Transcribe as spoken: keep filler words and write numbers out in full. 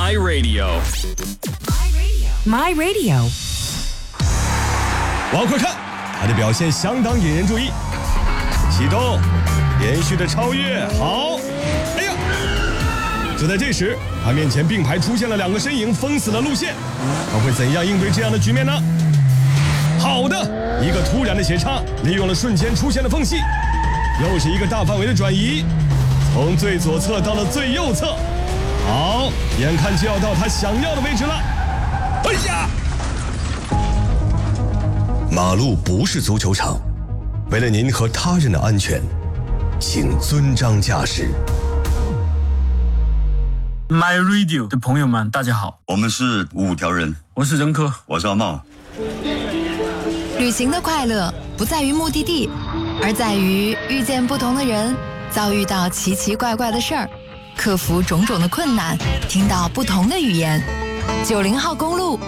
My Radio My Radio 往回看，他的表现相当引人注意。启动，连续的超越，好，哎呀！就在这时，他面前并排出现了两个身影，封死了路线。他会怎样应对这样的局面呢？好的，一个突然的斜插，利用了瞬间出现的缝隙，又是一个大范围的转移，从最左侧到了最右侧。好，眼看就要到他想要的位置了。哎呀！马路不是足球场，为了您和他人的安全，请遵章驾驶。 My Radio 的朋友们，大家好， 我们是五条人， 我是任科， 我是阿茂。 旅行的快乐不在于目的地，而在于遇见不同的人，遭遇到奇奇怪怪的事儿，克服种种的困难，听到不同的语言。九零号公路